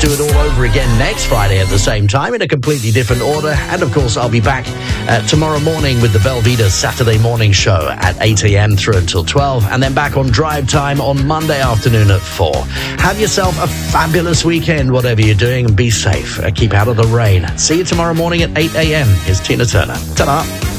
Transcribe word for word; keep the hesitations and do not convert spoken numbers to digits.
do it all over again next Friday at the same time in a completely different order. And, of course, I'll be back uh, tomorrow morning with the Belvita Saturday morning show at eight a.m. through until twelve, and then back on Drive Time on Monday afternoon at four. Have yourself a fabulous weekend, whatever you're doing, and be safe. Uh, keep out of the rain. See you tomorrow morning at eight a.m. Here's Tina Turner. Ta-da.